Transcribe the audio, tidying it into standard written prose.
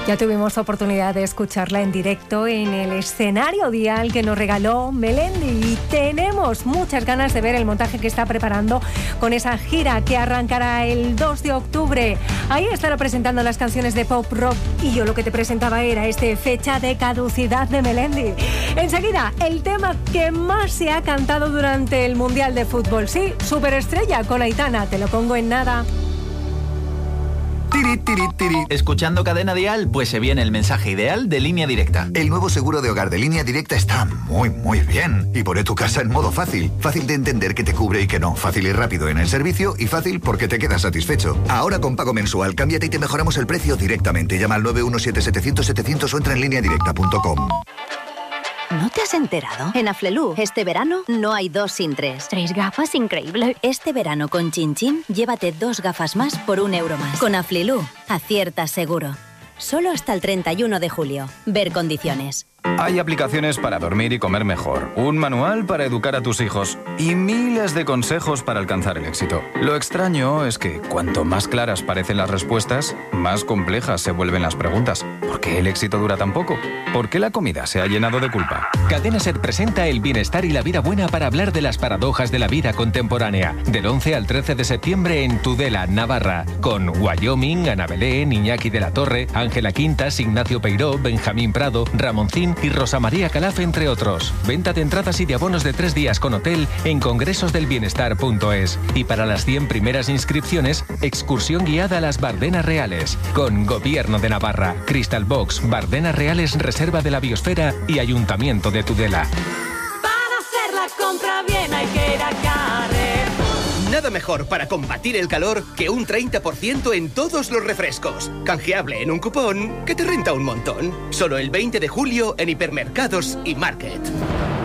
Ya tuvimos oportunidad de escucharla en directo en el escenario Dial que nos regaló Melendi y tenemos muchas ganas de ver el montaje que está preparando con esa gira que arrancará el 2 de octubre. Ahí estará presentando las canciones de pop rock y yo lo que te presentaba era fecha de caducidad de Melendi. Enseguida, el tema que más se ha cantado durante el Mundial de Fútbol. Sí, Superestrella con Aitana, te lo pongo en nada. Tiri, tiri, tiri. ¿Escuchando Cadena Dial? Pues se viene el mensaje ideal de Línea Directa. El nuevo seguro de hogar de Línea Directa está muy, muy bien. Y pone tu casa en modo fácil. Fácil de entender que te cubre y que no. Fácil y rápido en el servicio y fácil porque te quedas satisfecho. Ahora con pago mensual, cámbiate y te mejoramos el precio directamente. Llama al 917-700-700 o entra en lineadirecta.com. ¿No te has enterado? En Aflelu, este verano, no hay 2 sin 3. 3 gafas, increíble. Este verano con Chin Chin, llévate 2 gafas más por €1 más. Con Aflelu, aciertas seguro. Solo hasta el 31 de julio. Ver condiciones. Hay aplicaciones para dormir y comer mejor, un manual para educar a tus hijos y miles de consejos para alcanzar el éxito. Lo extraño es que cuanto más claras parecen las respuestas, más complejas se vuelven las preguntas. ¿Por qué el éxito dura tan poco? ¿Por qué la comida se ha llenado de culpa? Cadena Ser presenta el bienestar y la vida buena para hablar de las paradojas de la vida contemporánea. Del 11 al 13 de septiembre en Tudela, Navarra, con Wyoming, Ana Belén, Iñaki de la Torre, Ángela Quintas, Ignacio Peiró, Benjamín Prado, Ramoncín y Rosa María Calaf, entre otros. Venta de entradas y de abonos de 3 días con hotel en congresosdelbienestar.es. Y para las 100 primeras inscripciones, excursión guiada a las Bardenas Reales, con Gobierno de Navarra, Crystal Box, Bardenas Reales, Reserva de la Biosfera y Ayuntamiento de Tudela. Para hacer la compra bien hay que ir a Carrefour. Nada mejor para combatir el calor que un 30% en todos los refrescos. Canjeable en un cupón que te renta un montón. Solo el 20 de julio en hipermercados y Market.